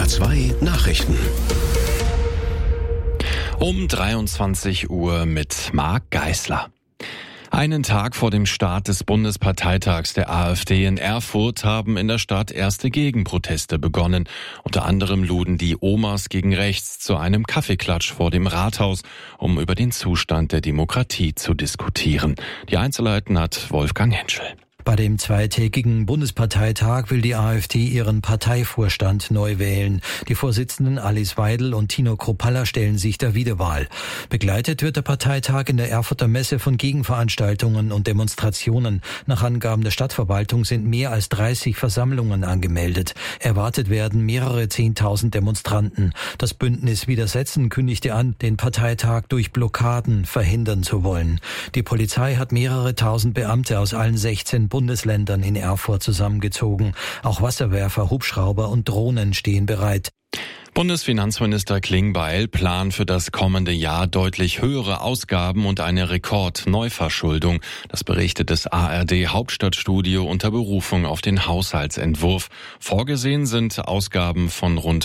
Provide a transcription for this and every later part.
SWR2 Nachrichten. Um 23 Uhr mit Marc Geisler. Einen Tag vor dem Start des Bundesparteitags der AfD in Erfurt haben in der Stadt erste Gegenproteste begonnen. Unter anderem luden die Omas gegen rechts zu einem Kaffeeklatsch vor dem Rathaus, um über den Zustand der Demokratie zu diskutieren. Die Einzelheiten hat Wolfgang Henschel. Bei dem zweitägigen Bundesparteitag will die AfD ihren Parteivorstand neu wählen. Die Vorsitzenden Alice Weidel und Tino Kruppalla stellen sich der Wiederwahl. Begleitet wird der Parteitag in der Erfurter Messe von Gegenveranstaltungen und Demonstrationen. Nach Angaben der Stadtverwaltung sind mehr als 30 Versammlungen angemeldet. Erwartet werden mehrere 10.000 Demonstranten. Das Bündnis Widersetzen kündigte an, den Parteitag durch Blockaden verhindern zu wollen. Die Polizei hat mehrere tausend Beamte aus allen 16 Bundesländern in Erfurt zusammengezogen. Auch Wasserwerfer, Hubschrauber und Drohnen stehen bereit. Bundesfinanzminister Klingbeil plant für das kommende Jahr deutlich höhere Ausgaben und eine Rekordneuverschuldung. Das berichtet das ARD Hauptstadtstudio unter Berufung auf den Haushaltsentwurf. Vorgesehen sind Ausgaben von rund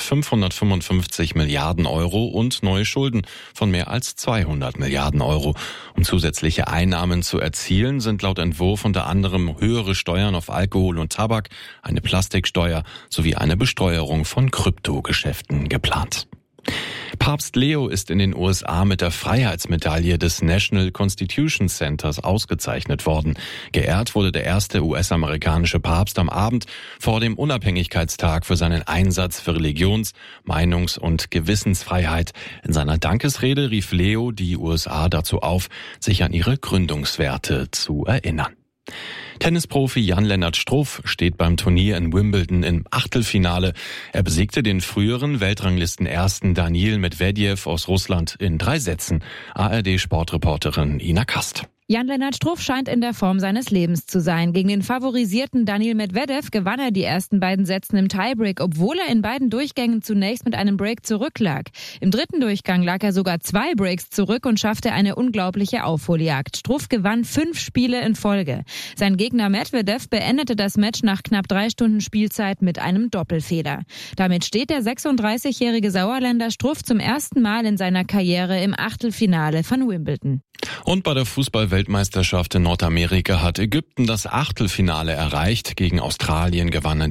555 Milliarden Euro und neue Schulden von mehr als 200 Milliarden Euro. Um zusätzliche Einnahmen zu erzielen, sind laut Entwurf unter anderem höhere Steuern auf Alkohol und Tabak, eine Plastiksteuer sowie eine Besteuerung von Kryptogeschäften geplant. Papst Leo ist in den USA mit der Freiheitsmedaille des National Constitution Centers ausgezeichnet worden. Geehrt wurde der erste US-amerikanische Papst am Abend vor dem Unabhängigkeitstag für seinen Einsatz für Religions-, Meinungs- und Gewissensfreiheit. In seiner Dankesrede rief Leo die USA dazu auf, sich an ihre Gründungswerte zu erinnern. Tennisprofi Jan-Lennart Struff steht beim Turnier in Wimbledon im Achtelfinale. Er besiegte den früheren Weltranglisten-Ersten Daniil Medvedev aus Russland in 3 Sätzen. ARD-Sportreporterin Ina Kast. Jan-Lennart Struff scheint in der Form seines Lebens zu sein. Gegen den favorisierten Daniil Medvedev gewann er die ersten beiden Sätze im Tiebreak, obwohl er in beiden Durchgängen zunächst mit einem Break zurücklag. Im dritten Durchgang lag er sogar 2 Breaks zurück und schaffte eine unglaubliche Aufholjagd. Struff gewann 5 Spiele in Folge. Sein Gegner Medvedev beendete das Match nach knapp 3 Stunden Spielzeit mit einem Doppelfehler. Damit steht der 36-jährige Sauerländer Struff zum ersten Mal in seiner Karriere im Achtelfinale von Wimbledon. Und bei der Fußball-Weltmeisterschaft in Nordamerika hat Ägypten das Achtelfinale erreicht. Gegen Australien gewann